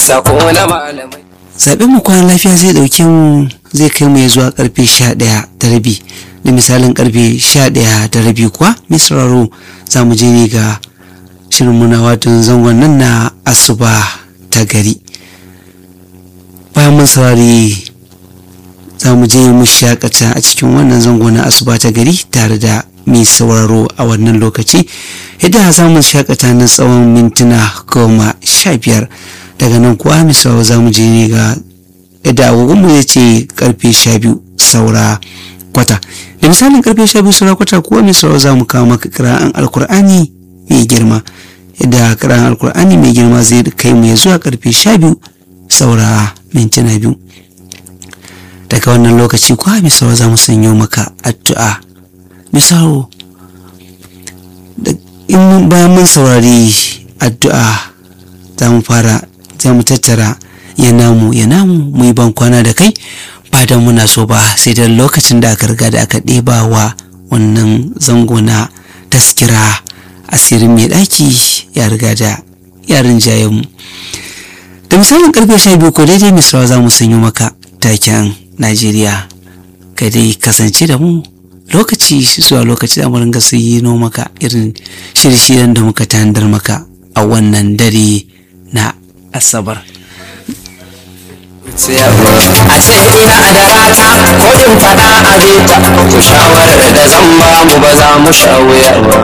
sako na malamai. Zaɓen mu kwana lafiya zai ɗauke mu zai kai mu ya zuwa karfe 11:30 da misalin karfe 11:30 kuwa mai sauraro za mu je ne ga shirin muna watan zangon nan na asuba ta gari. Bayan mun saurari za mu je mu shakata a cikin wannan zango na asuba ta gari tare da mai sauraro a wannan lokaci yadda za mu shakata na tsawon mintuna 15. Daga nan kuwa mai sauraro za mu je ne ga yadda agogonmu ya ce karfe 12 saura kwata. Da misalin karfe 12 saura kwata kuwa mai sauraro za mu kawo maka kira'an alkur'ani mai girma yadda kira'an alkur'ani mai girma zai kai mu ya zuwa karfe 12 saura mintuna 2. Daga wannan lokaci kuwa mai sauraro za mu sanyo maka addu'a. Misalo in bayan mun saurari addu'a za mu tattara ya namu mu yi ban kwana da kai ba don muna so ba sai da lokacin da aka riga da aka ɗeba wa wannan zango na taskira asirin mai ɗaki ya riga da yarin jayenmu. Da misalin karfe 12 ko daidai misrawa za mu sanyo maka taken Najeriya. Ka dai kasance da mu lokaci zuwa lokaci da mu ringa sayyano maka irin shirye-shiryen da muka tanadar maka a wannan dare na Asabar. A ce ina da rana ko in fada a jita, ku shawarar da zan ba mu ba za mu sha wuya ba.